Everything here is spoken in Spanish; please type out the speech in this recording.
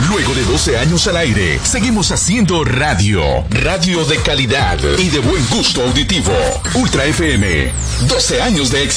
Luego de 12 años al aire, seguimos haciendo radio. Radio de calidad y de buen gusto auditivo. Ultra FM. 12 años de éxito.